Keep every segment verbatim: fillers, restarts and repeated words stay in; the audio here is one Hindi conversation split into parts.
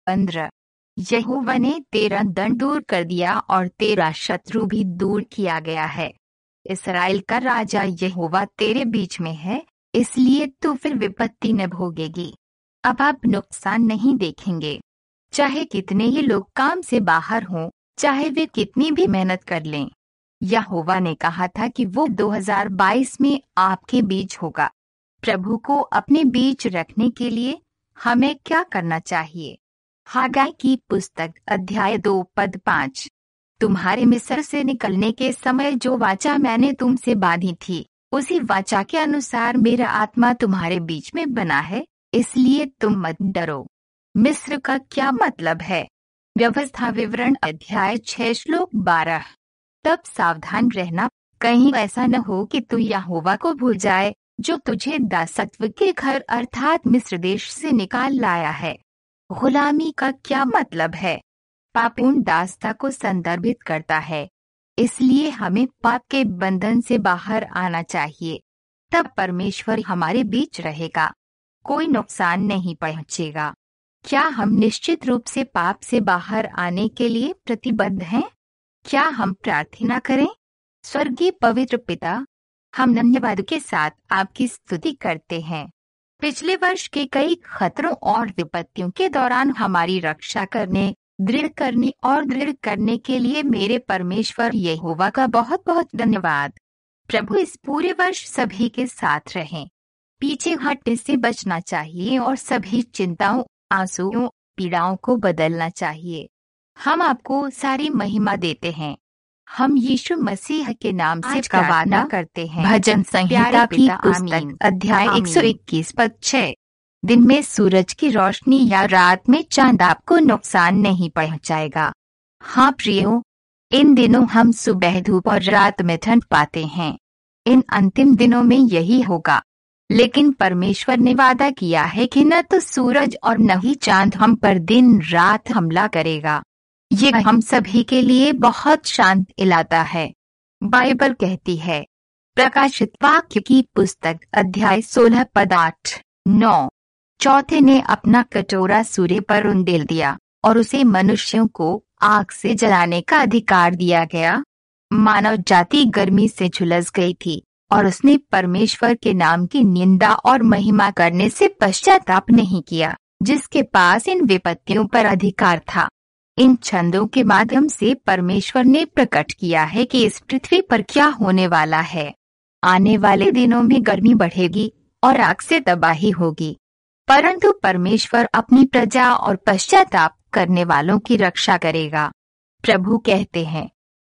पंद्रह। यहोवा ने तेरा दंड दूर कर दिया और तेरा शत्रु भी दूर किया गया है। इस्राएल का राजा यहोवा तेरे बीच में है, इसलिए तू फिर विपत्ति न भोगेगी। अब आप नुकसान नहीं देखेंगे। चाहे कितने ही लोग काम से बाहर हों, चाहे वे कितनी भी मेहनत कर लें। यहोवा ने कहा था कि वो दो हज़ार बाईस में आपके बीच होगा। प्रभु को अपने बीच रखने के लिए हमें क्या करना चाहिए? हागाई की पुस्तक अध्याय दो पद पाँच। तुम्हारे मिस्र से निकलने के समय जो वाचा मैंने तुमसे बांधी थी, उसी वाचा के अनुसार मेरा आत्मा तुम्हारे बीच में बना है, इसलिए तुम मत डरो। मिस्र का क्या मतलब है? व्यवस्था विवरण अध्याय छह श्लोक बारह। तब सावधान रहना, कहीं ऐसा न हो कि तू यहोवा को भूल जाए, जो तुझे दासत्व के घर अर्थात मिस्र देश से निकाल लाया है। गुलामी का क्या मतलब है? पाप उन दासता को संदर्भित करता है, इसलिए हमें पाप के बंधन से बाहर आना चाहिए। तब परमेश्वर हमारे बीच रहेगा, कोई नुकसान नहीं पहुंचेगा। क्या हम निश्चित रूप से पाप से बाहर आने के लिए प्रतिबद्ध हैं? क्या हम प्रार्थना करें? स्वर्गीय पवित्र पिता, हम धन्यवाद के साथ आपकी स्तुति करते हैं। पिछले वर्ष के कई खतरों और विपत्तियों के दौरान हमारी रक्षा करने, दृढ़ करने और दृढ़ करने के लिए मेरे परमेश्वर यहोवा का बहुत बहुत धन्यवाद। प्रभु, इस पूरे वर्ष सभी के साथ रहें। पीछे हटने से बचना चाहिए और सभी चिंताओं, आंसुओं, पीड़ाओं को बदलना चाहिए। हम आपको सारी महिमा देते हैं। हम यीशु मसीह के नाम से वादा करते हैं। भजन संहिता की पुस्तक अध्याय एक सौ इक्कीस पद छह। दिन में सूरज की रोशनी या रात में चांद आपको नुकसान नहीं पहुंचाएगा। हाँ प्रियो, इन दिनों हम सुबह धूप और रात में ठंड पाते हैं। इन अंतिम दिनों में यही होगा। लेकिन परमेश्वर ने वादा किया है कि न तो सूरज और न ही चांद हम पर दिन रात हमला करेगा। ये हम सभी के लिए बहुत शांत इलाका है। बाइबल कहती है, प्रकाशित वाक्य की पुस्तक अध्याय सोलह पद आठ नौ। चौथे ने अपना कटोरा सूर्य पर उंडेल दिया और उसे मनुष्यों को आग से जलाने का अधिकार दिया गया। मानव जाति गर्मी से झुलस गई थी और उसने परमेश्वर के नाम की निंदा और महिमा करने से पश्चाताप नहीं किया, जिसके पास इन विपत्तियों पर अधिकार था। इन छंदों के माध्यम से परमेश्वर ने प्रकट किया है कि इस पृथ्वी पर क्या होने वाला है। आने वाले दिनों में गर्मी बढ़ेगी और आग से तबाही होगी, परंतु परमेश्वर अपनी प्रजा और पश्चाताप करने वालों की रक्षा करेगा। प्रभु कहते हैं,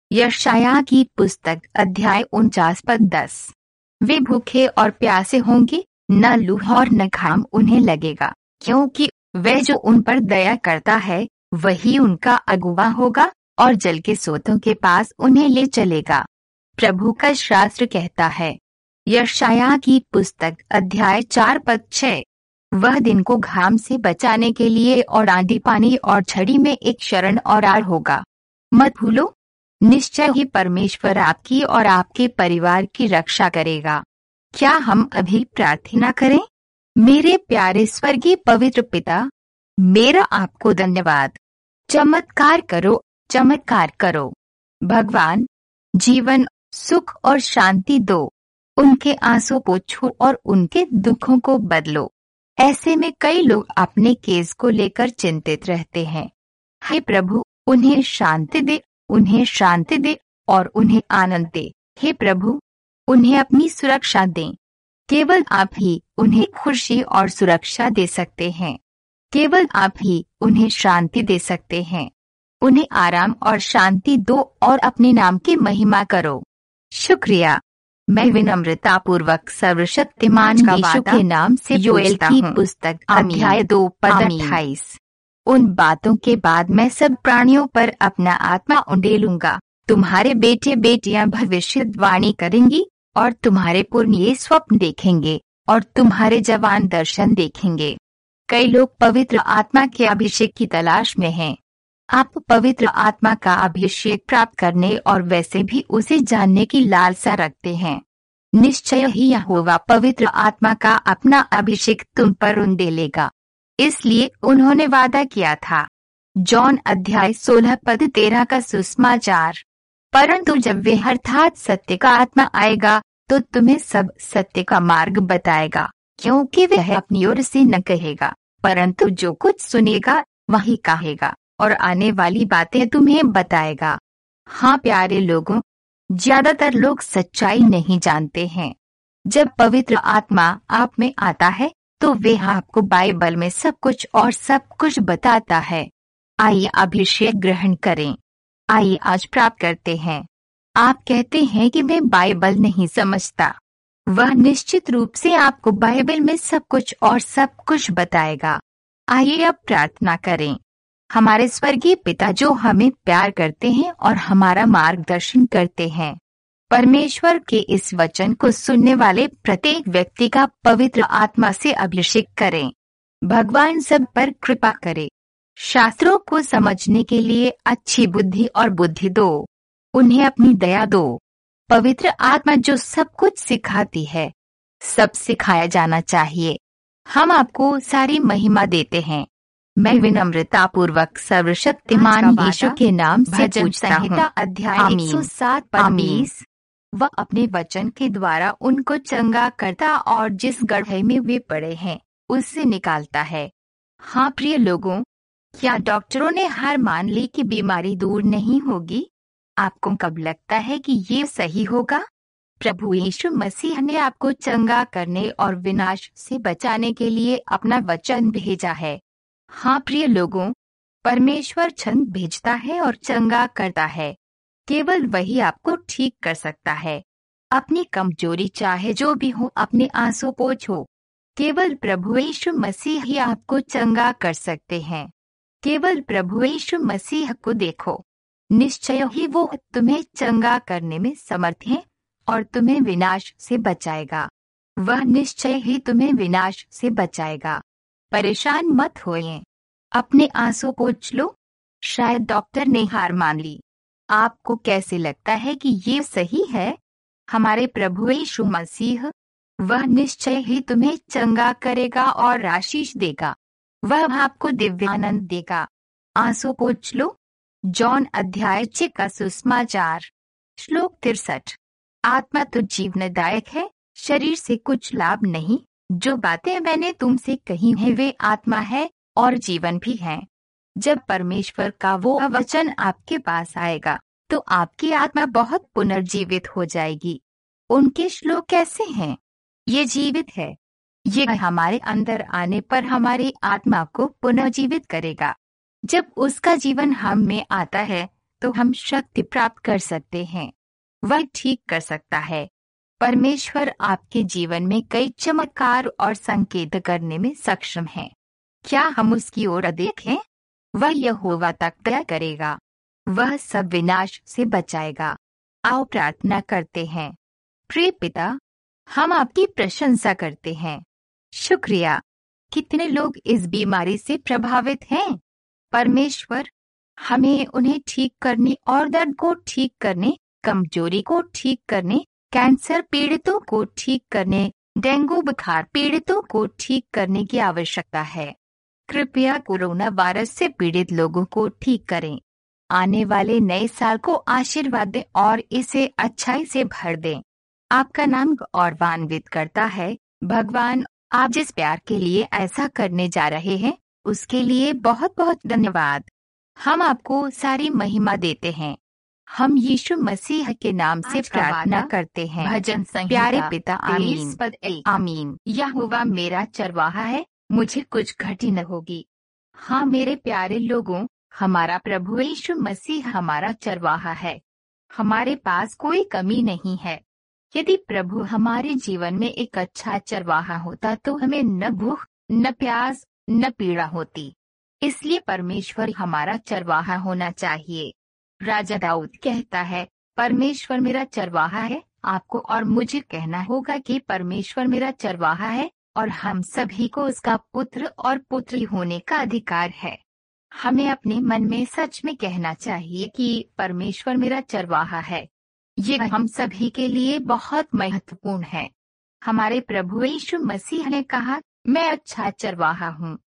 यशायाह की पुस्तक अध्याय उनचास पद दस। वे भूखे और प्यासे होंगे, न लूह और न घाम उन्हें लगेगा, क्योंकि वह जो उन पर दया करता है वही उनका अगुवा होगा और जल के सोतों के पास उन्हें ले चलेगा। प्रभु का शास्त्र कहता है, यशायाह की पुस्तक अध्याय चार पद छह। वह दिन को घाम से बचाने के लिए और आंधी पानी और झड़ी में एक शरण और आड़ होगा। मत भूलो, निश्चय ही परमेश्वर आपकी और आपके परिवार की रक्षा करेगा। क्या हम अभी प्रार्थना करें? मेरे प्यारे स्वर्गीय पवित्र पिता, मेरा आपको धन्यवाद। चमत्कार करो, चमत्कार करो भगवान। जीवन, सुख और शांति दो। उनके आंसू पोंछो और उनके दुखों को बदलो। ऐसे में कई लोग अपने केस को लेकर चिंतित रहते हैं। हे प्रभु, उन्हें शांति दे, उन्हें शांति दे और उन्हें आनंद दे। हे प्रभु, उन्हें अपनी सुरक्षा दें। केवल आप ही उन्हें खुशी और सुरक्षा दे सकते हैं। केवल आप ही उन्हें शांति दे सकते हैं। उन्हें आराम और शांति दो और अपने नाम की महिमा करो। शुक्रिया। मैं विनम्रता पूर्वक सर्वशक्तिमान यीशु के नाम से योएल की पुस्तक अध्याय दो पद अट्ठाईस। उन बातों के बाद मैं सब प्राणियों पर अपना आत्मा उंडेलूंगा। तुम्हारे बेटे बेटियां भविष्यवाणी करेंगी और तुम्हारे पुरनिये स्वप्न देखेंगे और तुम्हारे जवान दर्शन देखेंगे। कई लोग पवित्र आत्मा के अभिषेक की तलाश में हैं। आप पवित्र आत्मा का अभिषेक प्राप्त करने और वैसे भी उसे जानने की लालसा रखते हैं। निश्चय ही यहोवा पवित्र आत्मा का अपना अभिषेक तुम पर उंडेलेगा। इसलिए उन्होंने वादा किया था। जॉन अध्याय सोलह पद तेरह का सुसमाचार। परंतु जब वे अर्थात सत्य का आत्मा आएगा तो तुम्हें सब सत्य का मार्ग बताएगा, क्योंकि वह अपनी ओर से न कहेगा, परंतु जो कुछ सुनेगा वही कहेगा और आने वाली बातें तुम्हें बताएगा। हाँ प्यारे लोगों, ज्यादातर लोग सच्चाई नहीं जानते हैं। जब पवित्र आत्मा आप में आता है तो वह आपको बाइबल में सब कुछ और सब कुछ बताता है। आइए अभिषेक ग्रहण करें। आइए आज प्राप्त करते हैं। आप कहते हैं कि मैं बाइबल नहीं समझता। वह निश्चित रूप से आपको बाइबल में सब कुछ और सब कुछ बताएगा। आइए अब प्रार्थना करें। हमारे स्वर्गीय पिता जो हमें प्यार करते हैं और हमारा मार्गदर्शन करते हैं, परमेश्वर के इस वचन को सुनने वाले प्रत्येक व्यक्ति का पवित्र आत्मा से अभिषेक करें। भगवान सब पर कृपा करे। शास्त्रों को समझने के लिए अच्छी बुद्धि और बुद्धि दो। उन्हें अपनी दया दो। पवित्र आत्मा जो सब कुछ सिखाती है, सब सिखाया जाना चाहिए। हम आपको सारी महिमा देते हैं। मैं विनम्रता पूर्वक सर्वशक्तिमान यीशु के नाम से पूछता हूँ। अध्याय एक सौ सात पद बीस। वह अपने वचन के द्वारा उनको चंगा करता और जिस गड्ढे में वे पड़े हैं उससे निकालता है। हाँ प्रिय लोगों, क्या डॉक्टरों ने हार मान ली कि बीमारी दूर नहीं होगी? आपको कब लगता है कि ये सही होगा? प्रभु यीशु मसीह ने आपको चंगा करने और विनाश से बचाने के लिए अपना वचन भेजा है। हाँ प्रिय लोगों, परमेश्वर छंद भेजता है और चंगा करता है। केवल वही आपको ठीक कर सकता है। अपनी कमजोरी चाहे जो भी हो अपने आंसू पोंछो। केवल प्रभु यीशु मसीह ही आपको चंगा कर सकते हैं। केवल प्रभु यीशु मसीह को देखो। निश्चय ही वो तुम्हें चंगा करने में समर्थ है और तुम्हें विनाश से बचाएगा। वह निश्चय ही तुम्हें विनाश से बचाएगा। परेशान मत होइए। अपने आंसू पोंछ लो। शायद डॉक्टर ने हार मान ली। आपको कैसे लगता है कि ये सही है? हमारे प्रभु यीशु मसीह, वह निश्चय ही तुम्हें चंगा करेगा और आशीष देगा। वह आपको दिव्यानंद देगा। आंसू पोंछ लो। जॉन अध्याय छह का सुसमाचार। श्लोक तिरसठ। आत्मा तो जीवनदायक है, शरीर से कुछ लाभ नहीं। जो बातें मैंने तुमसे कही हैं वे आत्मा है और जीवन भी है। जब परमेश्वर का वो वचन आपके पास आएगा तो आपकी आत्मा बहुत पुनर्जीवित हो जाएगी। उनके श्लोक कैसे हैं? ये जीवित है। ये हमारे अंदर आने पर हमारी आत्मा को पुनर्जीवित करेगा। जब उसका जीवन हम में आता है तो हम शक्ति प्राप्त कर सकते हैं। वह ठीक कर सकता है। परमेश्वर आपके जीवन में कई चमत्कार और संकेत करने में सक्षम है। क्या हम उसकी ओर देखें? वह यहोवा तक दया करेगा। वह सब विनाश से बचाएगा। आओ प्रार्थना करते हैं। प्रिय पिता, हम आपकी प्रशंसा करते हैं। शुक्रिया। कितने लोग इस बीमारी से प्रभावित हैं? परमेश्वर, हमें उन्हें ठीक करने और दर्द को ठीक करने, कमजोरी को ठीक करने, कैंसर पीड़ितों को ठीक करने, डेंगू बुखार पीड़ितों को ठीक करने की आवश्यकता है। कृपया कोरोना वायरस से पीड़ित लोगों को ठीक करें। आने वाले नए साल को आशीर्वाद दें और इसे अच्छाई से भर दें। आपका नाम गौरवान्वित करता है भगवान। आप जिस प्यार के लिए ऐसा करने जा रहे हैं उसके लिए बहुत बहुत धन्यवाद। हम आपको सारी महिमा देते हैं। हम यीशु मसीह के नाम से प्रार्थना करते हैं। भजन संहिता प्यारे पिता, आमीन पद एक। आमीन। यहोवा मेरा चरवाहा है, मुझे कुछ घटी न होगी। हाँ मेरे प्यारे लोगों, हमारा प्रभु यीशु मसीह हमारा चरवाहा है। हमारे पास कोई कमी नहीं है। यदि प्रभु हमारे जीवन में एक अच्छा चरवाहा होता तो हमें न भूख, न प्यास, न पीड़ा होती। इसलिए परमेश्वर हमारा चरवाहा होना चाहिए। राजा दाऊद कहता है, परमेश्वर मेरा चरवाहा है। आपको और मुझे कहना होगा कि परमेश्वर मेरा चरवाहा है और हम सभी को उसका पुत्र और पुत्री होने का अधिकार है। हमें अपने मन में सच में कहना चाहिए कि परमेश्वर मेरा चरवाहा है। ये हम सभी के लिए बहुत महत्वपूर्ण है। हमारे प्रभु यीशु मसीह ने कहा, मैं अच्छा चरवाहा हूँ।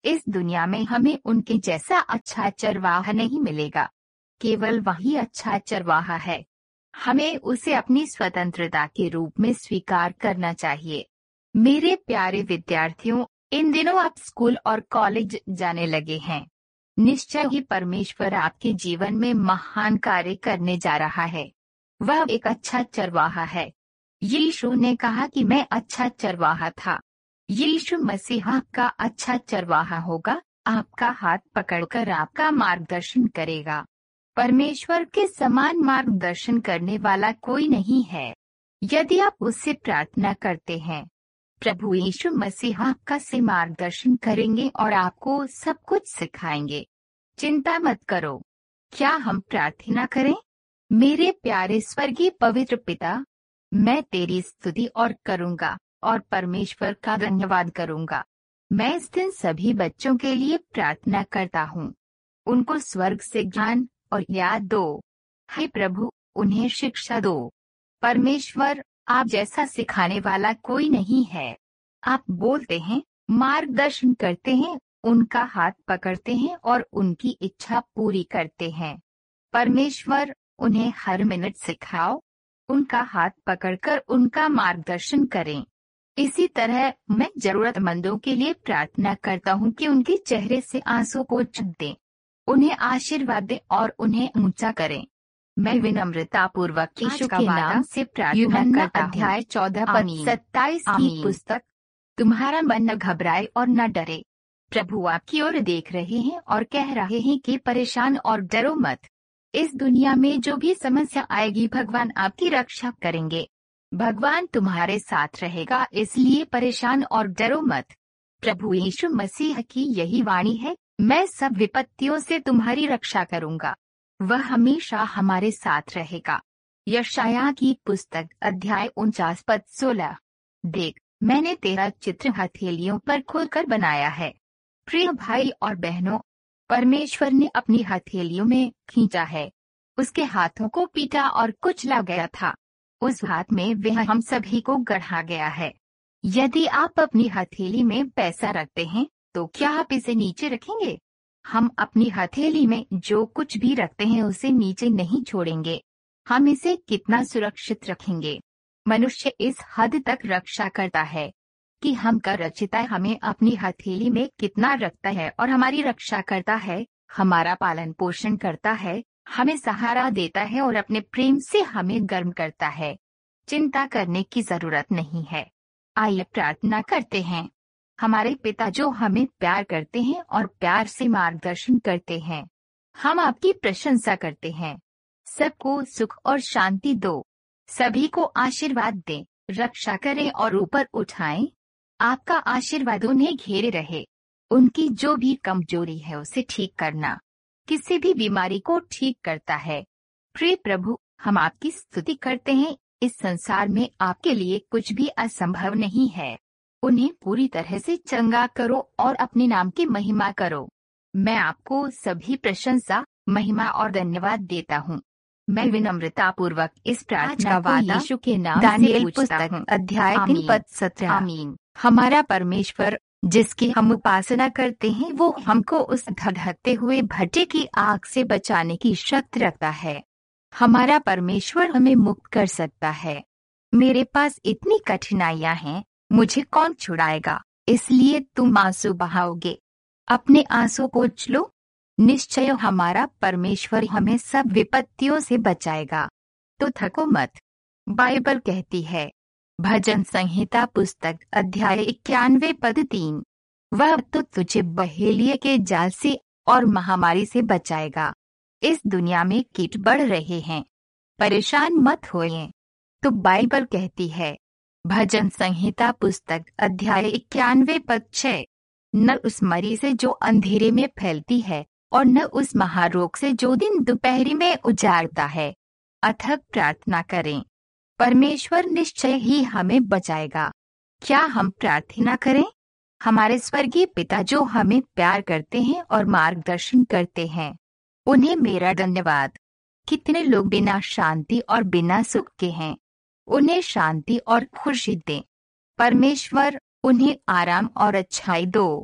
इस दुनिया में हमें उनके जैसा अच्छा चरवाहा नहीं मिलेगा, केवल वही अच्छा चरवाहा है। हमें उसे अपनी स्वतंत्रता के रूप में स्वीकार करना चाहिए। मेरे प्यारे विद्यार्थियों, इन दिनों आप स्कूल और कॉलेज जाने लगे हैं। निश्चय ही परमेश्वर आपके जीवन में महान कार्य करने जा रहा है। वह एक अच्छा चरवाहा है। यीशु ने कहा कि मैं अच्छा चरवाहा था। यीशु मसीह आपका अच्छा चरवाहा होगा, आपका हाथ पकड़कर आपका मार्गदर्शन करेगा। परमेश्वर के समान मार्गदर्शन करने वाला कोई नहीं है। यदि आप उससे प्रार्थना करते हैं, प्रभु यीशु मसीह आपका से मार्गदर्शन करेंगे और आपको सब कुछ सिखाएंगे। चिंता मत करो। क्या हम प्रार्थना करें? मेरे प्यारे स्वर्गीय पवित्र पिता, मैं तेरी स्तुति और करूंगा और परमेश्वर का धन्यवाद करूंगा। मैं इस दिन सभी बच्चों के लिए प्रार्थना करता हूँ। उनको स्वर्ग से ज्ञान और याद दो। हे प्रभु, उन्हें शिक्षा दो। परमेश्वर, आप जैसा सिखाने वाला कोई नहीं है। आप बोलते हैं, मार्गदर्शन करते हैं, उनका हाथ पकड़ते हैं और उनकी इच्छा पूरी करते हैं। परमेश्वर, उन्हें हर मिनट सिखाओ, उनका हाथ पकड़कर उनका मार्गदर्शन करें। इसी तरह मैं जरूरतमंदों के लिए प्रार्थना करता हूँ कि उनके चेहरे से आंसू पोंछ दें, उन्हें आशीर्वाद दें और उन्हें ऊंचा करें। मैं विनम्रता पूर्वक यीशु के नाम से प्रार्थना करता हूँ। अध्याय चौदह पद सत्ताईस की पुस्तक। तुम्हारा मन न घबराए और न डरे। प्रभु आपकी ओर देख रहे हैं और कह रहे हैं कि परेशान और डरो मत। इस दुनिया में जो भी समस्या आएगी, भगवान आपकी रक्षा करेंगे। भगवान तुम्हारे साथ रहेगा, इसलिए परेशान और डरो मत। प्रभु यीशु मसीह की यही वाणी है, मैं सब विपत्तियों से तुम्हारी रक्षा करूंगा। वह हमेशा हमारे साथ रहेगा। यशायाह की पुस्तक अध्याय उनचास पद सोलह। देख, मैंने तेरा चित्र हथेलियों पर खोदकर बनाया है। प्रिय भाई और बहनों, परमेश्वर ने अपनी हथेलियों में खींचा है। उसके हाथों को पीटा और कुचला गया था। उस हाथ में वह हम सभी को गढ़ा गया है। यदि आप अपनी हथेली में पैसा रखते हैं, तो क्या आप इसे नीचे रखेंगे? हम अपनी हथेली में जो कुछ भी रखते हैं उसे नीचे नहीं छोड़ेंगे। हम इसे कितना सुरक्षित रखेंगे। मनुष्य इस हद तक रक्षा करता है कि हम का रचिता हमें अपनी हथेली में कितना रखता है और हमारी रक्षा करता है, हमारा पालन पोषण करता है, हमें सहारा देता है और अपने प्रेम से हमें गर्म करता है। चिंता करने की जरूरत नहीं है। आइए प्रार्थना करते हैं। हमारे पिता जो हमें प्यार करते हैं और प्यार से मार्गदर्शन करते हैं, हम आपकी प्रशंसा करते हैं। सबको सुख और शांति दो, सभी को आशीर्वाद दें, रक्षा करें और ऊपर उठाएं। आपका आशीर्वाद उन्हें घेरे रहे। उनकी जो भी कमजोरी है उसे ठीक करना किसी भी बीमारी को ठीक करता है। प्रिय प्रभु, हम आपकी स्तुति करते हैं। इस संसार में आपके लिए कुछ भी असंभव नहीं है। उन्हें पूरी तरह से चंगा करो और अपने नाम की महिमा करो। मैं आपको सभी प्रशंसा, महिमा और धन्यवाद देता हूँ। मैं विनम्रता पूर्वक इस प्रार्थना को यीशु के नाम दानिएल पुस्तक अध्याय तीन पद सत्रह। आमीन। हमारा परमेश्वर जिसकी हम उपासना करते हैं, वो हमको उस धधकते हुए भट्टे की आग से बचाने की शक्ति रखता है। हमारा परमेश्वर हमें मुक्त कर सकता है। मेरे पास इतनी कठिनाइयां हैं, मुझे कौन छुड़ाएगा? इसलिए तुम आंसू बहाओगे, अपने आंसू पोंछ लो। निश्चय हमारा परमेश्वर हमें सब विपत्तियों से बचाएगा, तो थको मत। बाइबल कहती है, भजन संहिता पुस्तक अध्याय इक्यानवे पद तीन, वह तो तुझे बहेलिये के जाल से और महामारी से बचाएगा। इस दुनिया में कीट बढ़ रहे हैं, परेशान मत होइए। तो बाइबल कहती है, भजन संहिता पुस्तक अध्याय इक्यानवे पद छह, न उस मरी से जो अंधेरे में फैलती है और न उस महारोग से जो दिन दोपहरी में उजाड़ता है। अथक प्रार्थना करें, परमेश्वर निश्चय ही हमें बचाएगा। क्या हम प्रार्थना करें? हमारे स्वर्गीय पिता जो हमें प्यार करते हैं और मार्गदर्शन करते हैं, उन्हें मेरा धन्यवाद। कितने लोग बिना शांति और बिना सुख के हैं, उन्हें शांति और खुशी दें। परमेश्वर, उन्हें आराम और अच्छाई दो।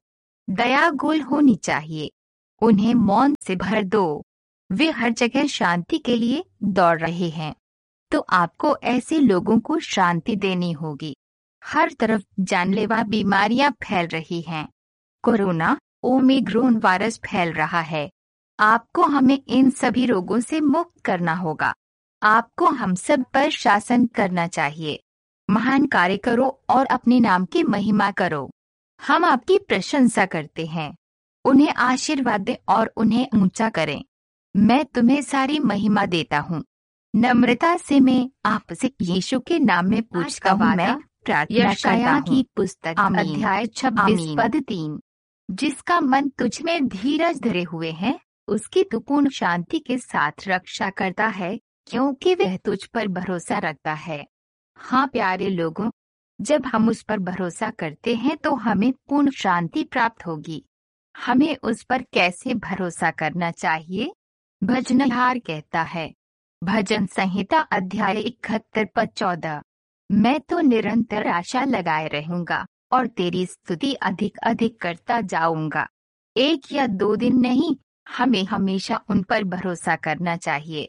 दयालु होनी चाहिए। उन्हें मौन से भर दो। वे हर जगह शांति के लिए दौड़ रहे हैं, तो आपको ऐसे लोगों को शांति देनी होगी। हर तरफ जानलेवा बीमारियां फैल रही हैं। कोरोना, ओमिक्रॉन वायरस फैल रहा है। आपको हमें इन सभी रोगों से मुक्त करना होगा। आपको हम सब पर शासन करना चाहिए। महान कार्य करो और अपने नाम की महिमा करो। हम आपकी प्रशंसा करते हैं। उन्हें आशीर्वाद दें और उन्हें ऊंचा करें। मैं तुम्हें सारी महिमा देता हूँ। नम्रता से मैं आपसे यीशु के नाम में पूछता हूँ। मैं प्रार्थना करता हूँ। की पुस्तक अध्याय छब्बीस पद तीन। जिसका मन तुझ में धीरज धरे हुए है, उसकी तू पूर्ण शांति के साथ रक्षा करता है, क्योंकि वह तुझ पर भरोसा रखता है। हाँ प्यारे लोगों, जब हम उस पर भरोसा करते हैं तो हमें पूर्ण शांति प्राप्त होगी। हमें उस पर कैसे भरोसा करना चाहिए? भजनहार कहता है, भजन संहिता अध्याय इकहत्तर पद चौदह। मैं तो निरंतर आशा लगाए रहूंगा और तेरी स्तुति अधिक अधिक करता जाऊंगा। एक या दो दिन नहीं, हमें हमेशा उन पर भरोसा करना चाहिए।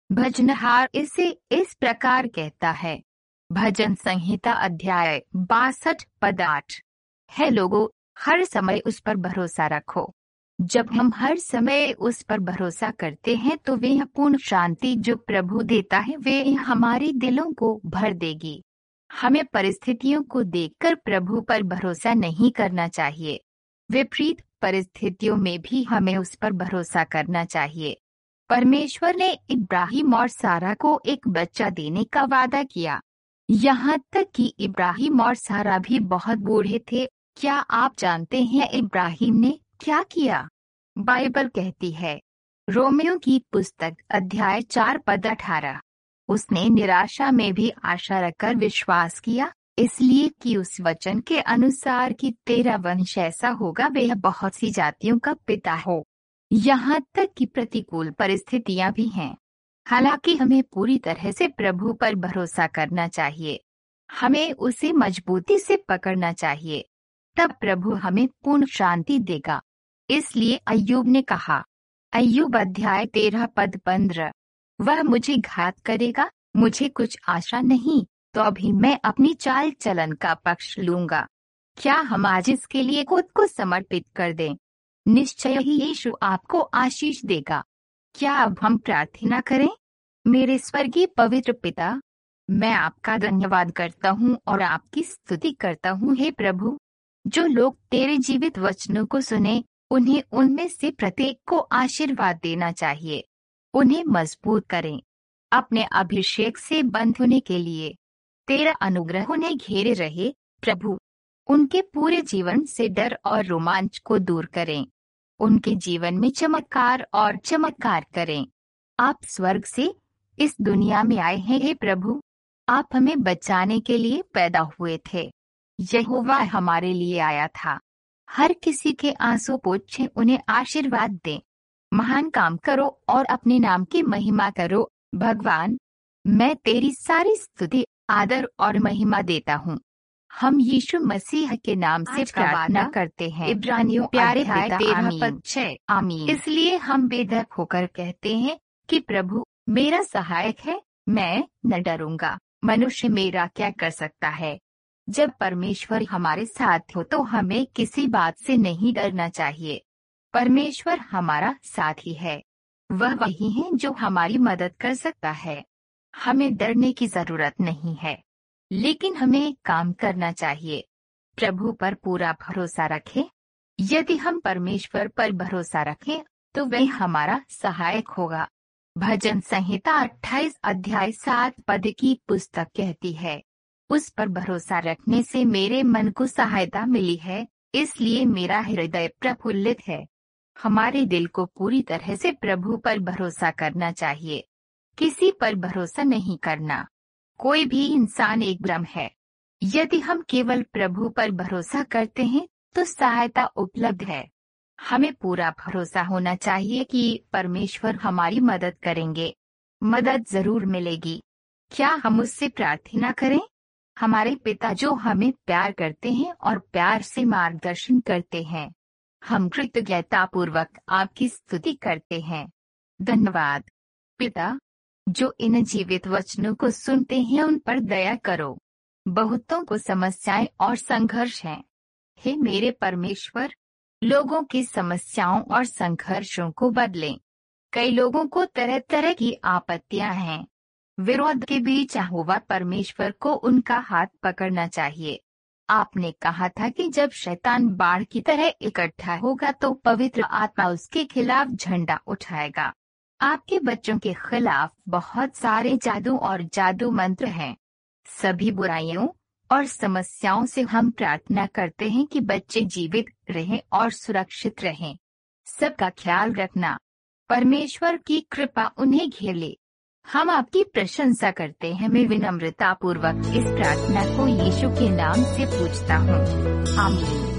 भजनहार इसे इस प्रकार कहता है, भजन संहिता अध्याय बासठ पद आठ। है लोगों, हर समय उस पर भरोसा रखो। जब हम हर समय उस पर भरोसा करते हैं तो वह पूर्ण शांति जो प्रभु देता है वे हमारे दिलों को भर देगी। हमें परिस्थितियों को देखकर प्रभु पर भरोसा नहीं करना चाहिए। विपरीत परिस्थितियों में भी हमें उस पर भरोसा करना चाहिए। परमेश्वर ने इब्राहिम और सारा को एक बच्चा देने का वादा किया, यहाँ तक कि इब्राहिम और सारा भी बहुत बूढ़े थे। क्या आप जानते हैं इब्राहिम ने क्या किया? बाइबल कहती है, रोमियो की पुस्तक अध्याय चार पद अठारह। उसने निराशा में भी आशा रखकर विश्वास किया, इसलिए कि उस वचन के अनुसार कि तेरा वंश ऐसा होगा वह बहुत सी जातियों का पिता हो। यहाँ तक कि प्रतिकूल परिस्थितियां भी हैं। हालांकि हमें पूरी तरह से प्रभु पर भरोसा करना चाहिए। हमें उसे मजबूती से पकड़ना चाहिए, तब प्रभु हमें पूर्ण शांति देगा। इसलिए अय्यूब ने कहा, अय्यूब अध्याय तेरह पद पंद्रह, वह मुझे घात करेगा, मुझे कुछ आशा नहीं, तो अभी मैं अपनी चाल चलन का पक्ष लूंगा। क्या हम आज इसके लिए खुद को समर्पित कर दें? निश्चय ही यीशु आपको आशीष देगा। क्या अब हम प्रार्थना करें? मेरे स्वर्गीय पवित्र पिता, मैं आपका धन्यवाद करता हूँ और आपकी स्तुति करता हूँ। हे प्रभु, जो लोग तेरे जीवित वचनों को सुने, उन्हें उनमें से प्रत्येक को आशीर्वाद देना चाहिए। उन्हें मजबूत करें अपने अभिषेक से बंध होने के लिए। तेरा अनुग्रह उन्हें घेरे रहे प्रभु। उनके पूरे जीवन से डर और रोमांच को दूर करें। उनके जीवन में चमत्कार और चमत्कार करें। आप स्वर्ग से इस दुनिया में आए हैं हे प्रभु। आप हमें बचाने के लिए पैदा हुए थे। यहोवा हमारे लिए आया था। हर किसी के आंसू पोंछे, उन्हें आशीर्वाद दें। महान काम करो और अपने नाम की महिमा करो। भगवान, मैं तेरी सारी स्तुति, आदर और महिमा देता हूँ। हम यीशु मसीह के नाम से प्रार्थना करते हैं। इब्रानियों प्यारे पिता, तेरह पद छः। आमीन। इसलिए हम बेधक होकर कहते हैं कि प्रभु मेरा सहायक है, मैं न डरूंगा। मनुष्य मेरा क्या कर सकता है? जब परमेश्वर हमारे साथ हो तो हमें किसी बात से नहीं डरना चाहिए। परमेश्वर हमारा साथी है। वह वही है जो हमारी मदद कर सकता है। हमें डरने की जरूरत नहीं है, लेकिन हमें काम करना चाहिए। प्रभु पर पूरा भरोसा रखें। यदि हम परमेश्वर पर भरोसा रखें तो वह हमारा सहायक होगा। भजन संहिता अट्ठाईस अध्याय सात पद की पुस्तक कहती है, उस पर भरोसा रखने से मेरे मन को सहायता मिली है, इसलिए मेरा हृदय प्रफुल्लित है। हमारे दिल को पूरी तरह से प्रभु पर भरोसा करना चाहिए, किसी पर भरोसा नहीं करना। कोई भी इंसान एक भ्रम है। यदि हम केवल प्रभु पर भरोसा करते हैं तो सहायता उपलब्ध है। हमें पूरा भरोसा होना चाहिए कि परमेश्वर हमारी मदद करेंगे। मदद जरूर मिलेगी। क्या हम उससे प्रार्थना करें? हमारे पिता जो हमें प्यार करते हैं और प्यार से मार्गदर्शन करते हैं, हम कृतज्ञतापूर्वक आपकी स्तुति करते हैं। धन्यवाद पिता, जो इन जीवित वचनों को सुनते हैं उन पर दया करो। बहुतों को समस्याएं और संघर्ष हैं। हे मेरे परमेश्वर, लोगों की समस्याओं और संघर्षों को बदलें। कई लोगों को तरह तरह की आपत्तियां हैं। विरोध के बीच यहोवा परमेश्वर को उनका हाथ पकड़ना चाहिए। आपने कहा था कि जब शैतान बाढ़ की तरह इकट्ठा होगा तो पवित्र आत्मा उसके खिलाफ झंडा उठाएगा। आपके बच्चों के खिलाफ बहुत सारे जादू और जादू मंत्र हैं। सभी बुराइयों और समस्याओं से हम प्रार्थना करते हैं कि बच्चे जीवित रहें और सुरक्षित रहें। सबका ख्याल रखना। परमेश्वर की कृपा उन्हें घेरे। हम आपकी प्रशंसा करते हैं। मैं विनम्रता पूर्वक इस प्रार्थना को यीशु के नाम से पूछता हूँ। आमीन।